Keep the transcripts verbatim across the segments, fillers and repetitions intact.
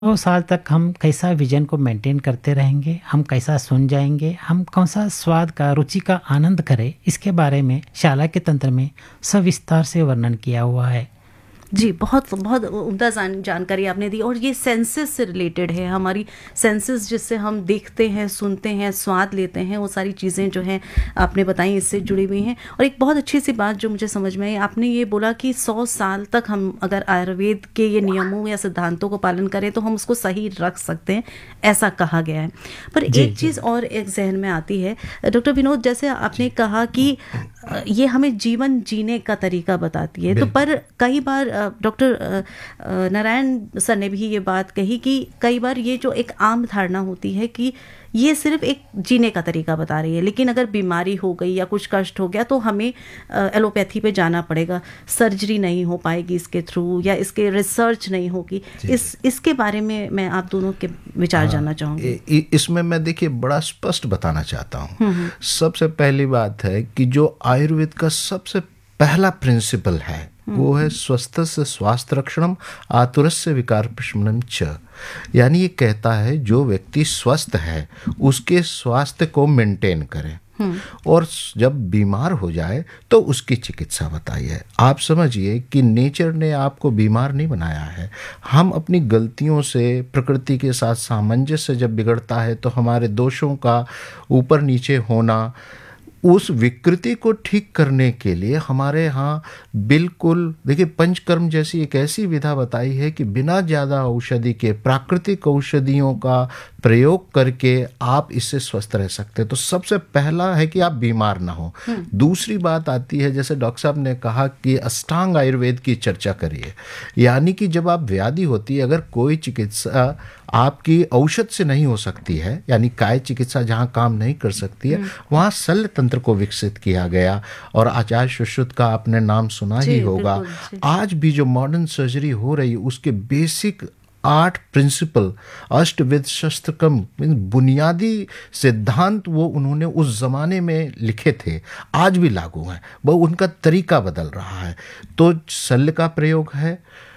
सौ साल तक हम कैसा विजन को मेंटेन करते रहेंगे, हम कैसा सुन जाएंगे, हम कौन सा स्वाद का, रुचि का आनंद करें, इसके बारे में शाला के तंत्र में सविस्तार से वर्णन किया हुआ है। जी, बहुत बहुत उम्दा जान जानकारी आपने दी। और ये सेंसेस से रिलेटेड है, हमारी सेंसेस जिससे हम देखते हैं, सुनते हैं, स्वाद लेते हैं, वो सारी चीज़ें जो हैं आपने बताई इससे जुड़ी हुई हैं। और एक बहुत अच्छी सी बात जो मुझे समझ में आई, आपने ये बोला कि सौ साल तक हम अगर आयुर्वेद के ये नियमों या सिद्धांतों को पालन करें तो हम उसको सही रख सकते हैं, ऐसा कहा गया है। पर एक चीज़ और एक जहन में आती है डॉक्टर विनोद, जैसे आपने कहा कि ये हमें जीवन जीने का तरीका बताती है, तो पर कई बार डॉक्टर नारायण सर ने भी ये बात कही कि कई बार ये जो एक आम धारणा होती है कि ये सिर्फ एक जीने का तरीका बता रही है, लेकिन अगर बीमारी हो गई या कुछ कष्ट हो गया तो हमें एलोपैथी पे जाना पड़ेगा, सर्जरी नहीं हो पाएगी इसके थ्रू, या इसके रिसर्च नहीं होगी। इस इसके बारे में मैं आप दोनों के विचार हाँ, जानना चाहूँगी। इसमें मैं देखिए बड़ा स्पष्ट बताना चाहता हूँ। सबसे पहली बात है कि जो आयुर्वेद का सबसे पहला प्रिंसिपल है वो है स्वस्थस्य स्वास्थ्य रक्षणम आतुरस्य विकार प्रशमनम च। यानी ये कहता है जो व्यक्ति स्वस्थ है उसके स्वास्थ्य को मेंटेन करें, और जब बीमार हो जाए तो उसकी चिकित्सा बताइए। आप समझिए कि नेचर ने आपको बीमार नहीं बनाया है। हम अपनी गलतियों से, प्रकृति के साथ सामंजस्य जब बिगड़ता है तो हमारे दोषों का ऊपर नीचे होना, उस विकृति को ठीक करने के लिए हमारे यहाँ बिल्कुल देखिए पंचकर्म जैसी एक ऐसी विधा बताई है कि बिना ज़्यादा औषधि के प्राकृतिक औषधियों का प्रयोग करके आप इससे स्वस्थ रह सकते हैं। तो सबसे पहला है कि आप बीमार ना हो। दूसरी बात आती है, जैसे डॉक्टर साहब ने कहा कि अष्टांग आयुर्वेद की चर्चा करिए, यानी कि जब आप व्याधि होती है, अगर कोई चिकित्सा आपकी औषध से नहीं हो सकती है, यानी काय चिकित्सा जहाँ काम नहीं कर सकती है, वहाँ शल्य तंत्र को विकसित किया गया। और आचार्य सुश्रुत का आपने नाम सुना ही होगा। आज भी जो मॉडर्न सर्जरी हो रही है उसके बेसिक आठ प्रिंसिपल, अष्टविध शस्त्रकम, बुनियादी सिद्धांत वो उन्होंने उस जमाने में लिखे थे, आज भी लागू हैं। वो उनका तरीका बदल रहा है। तो शल्य का प्रयोग है,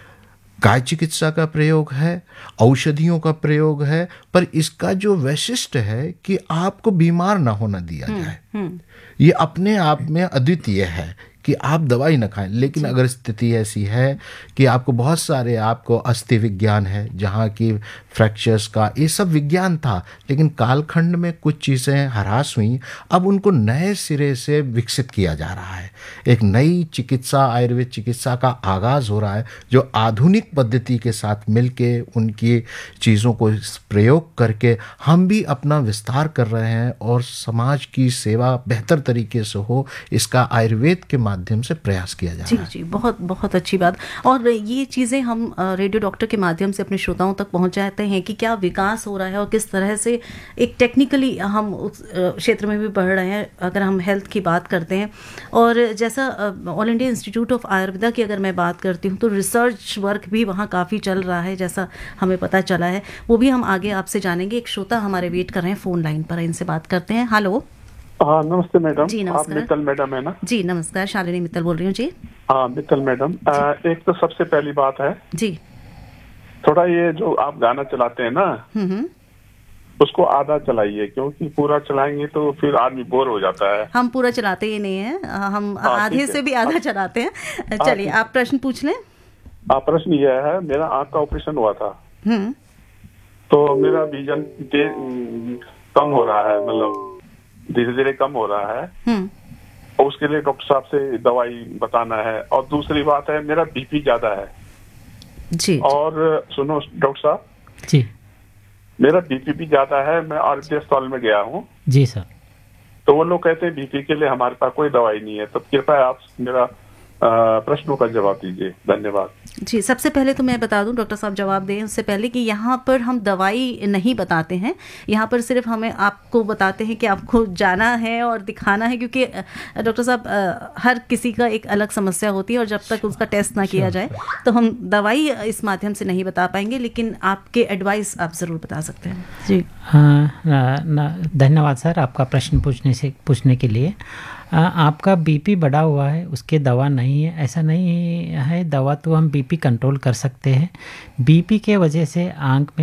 काय चिकित्सा का प्रयोग है, औषधियों का प्रयोग है, पर इसका जो वैशिष्ट्य है कि आपको बीमार ना होना दिया जाए। ये अपने आप में अद्वितीय है कि आप दवाई न खाएं। लेकिन अगर स्थिति ऐसी है कि आपको बहुत सारे, आपको अस्थि विज्ञान है जहाँ की फ्रैक्चर्स का ये सब विज्ञान था, लेकिन कालखंड में कुछ चीज़ें ह्रास हुई, अब उनको नए सिरे से विकसित किया जा रहा है। एक नई चिकित्सा, आयुर्वेद चिकित्सा का आगाज़ हो रहा है जो आधुनिक पद्धति के साथ मिलके उनकी चीज़ों को प्रयोग करके हम भी अपना विस्तार कर रहे हैं और समाज की सेवा बेहतर तरीके से हो, इसका आयुर्वेद के माध्यम से प्रयास किया जा जी, रहा है। जी, बहुत बहुत अच्छी बात। और ये चीज़ें हम रेडियो डॉक्टर के माध्यम से अपने श्रोताओं तक पहुंचाते हैं कि क्या विकास हो रहा है और किस तरह से एक टेक्निकली हम उस क्षेत्र में भी बढ़ रहे हैं, अगर हम हेल्थ की बात करते हैं। और जैसा all India institute of Ayurveda की अगर मैं बात करती हूँ तो रिसर्च वर्क भी वहाँ काफ़ी चल रहा है, जैसा हमें पता चला है। वो भी हम आगे आपसे जानेंगे। एक श्रोता हमारे वेट कर रहे हैं फ़ोन लाइन पर, इनसे बात करते हैं। हेलो। हाँ, नमस्ते मैडम। जी आप नमस्कार। मित्तल मैडम है ना? जी नमस्कार, शालिनी मित्तल बोल रही हूँ। जी हाँ, मित्तल मैडम। एक तो सबसे पहली बात है जी, थोड़ा ये जो आप गाना चलाते हैं ना, हम्म उसको आधा चलाइए, क्योंकि पूरा चलाएंगे तो फिर आदमी बोर हो जाता है। हम पूरा चलाते ही नहीं है, हम हाँ, आधे से भी आधा चलाते हैं। चलिए आप प्रश्न पूछ लें। हाँ, प्रश्न यह है, मेरा आँख का ऑपरेशन हुआ था, हम्म तो मेरा विजन कम हो रहा है, मतलब धीरे धीरे कम हो रहा है। हम्म और उसके लिए डॉक्टर साहब से दवाई बताना है। और दूसरी बात है, मेरा बीपी ज्यादा है। जी, और सुनो डॉक्टर साहब जी मेरा बीपी भी ज्यादा है। मैं आरती अस्पताल में गया हूँ, जी सर। तो वो लोग कहते हैं बीपी के लिए हमारे पास कोई दवाई नहीं है। तो कृपया आप मेरा प्रश्नों का जवाब दीजिए। धन्यवाद। जी, सबसे पहले तो मैं बता दूं, डॉक्टर साहब जवाब दें उससे पहले, कि यहाँ पर हम दवाई नहीं बताते हैं। यहाँ पर सिर्फ हमें आपको बताते हैं कि आपको जाना है और दिखाना है, क्योंकि डॉक्टर साहब हर किसी का एक अलग समस्या होती है और जब तक उसका टेस्ट ना किया जाए तो हम दवाई इस माध्यम से नहीं बता पाएंगे, लेकिन आपके एडवाइस आप ज़रूर बता सकते हैं। जी हाँ, धन्यवाद सर आपका प्रश्न पूछने से पूछने के लिए। आ, आपका बीपी बढ़ा हुआ है, उसके दवा नहीं है, ऐसा नहीं है। दवा तो हम बीपी कंट्रोल कर सकते हैं। बीपी के वजह से आंख में